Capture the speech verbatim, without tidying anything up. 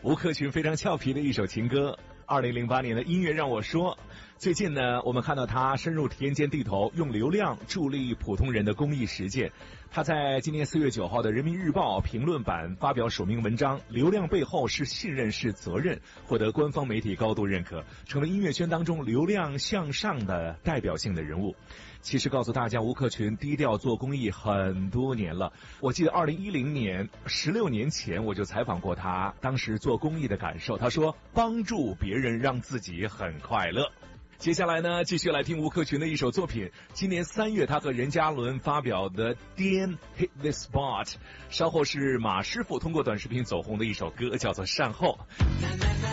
吴克群非常俏皮的一首情歌。二零零八年的音乐让我说，最近呢，我们看到他深入田间地头，用流量助力普通人的公益实践。他在今年四月九号的人民日报评论版发表署名文章，流量背后是信任是责任，获得官方媒体高度认可，成了音乐圈当中流量向上的代表性的人物。其实告诉大家，吴克群低调做公益很多年了。我记得二零一零年，十六年前我就采访过他，当时做公益的感受。他说，帮助别人让自己很快乐。接下来呢，继续来听吴克群的一首作品。今年三月，他和任嘉伦发表的《Damn Hit This Spot》，稍后是马师傅通过短视频走红的一首歌，叫做《善后》。